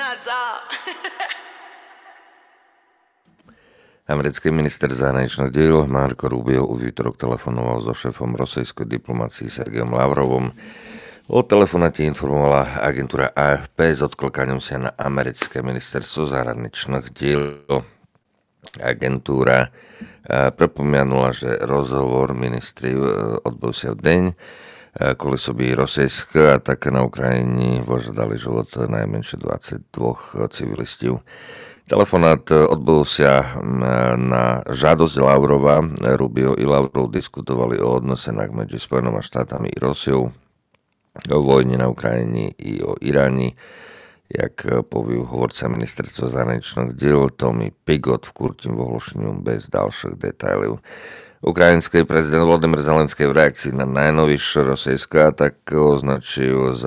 Americký minister zahraničných diel Marco Rubio u výtorok telefonoval so šéfom rosejskej diplomácie Sergejom Lavrovom. O telefonáte informovala agentúra AFP s odklikaním sa na americké ministerstvo zahraničných diel. Agentúra pripomenula, že rozhovor ministri odbыл sa v deň, коли собі російська атака на Україні вождали живот найменше 22 civilistів. Telefonát odbылся na žiadosť Lavrova. Rubio i Lavrov diskutovali o odnosenách medzi Spojenými štátami i Rosiou, o vojne na Ukrajine i o Iráne. Jak poví hovorca ministerstva zahraničných diel Tommy Pigott v kurtím ohlášeniu bez ďalších detailov. Ukrajinský prezident Volodymyr Zelenský v reakcii na najnovejšiu rosijskú ataku označil za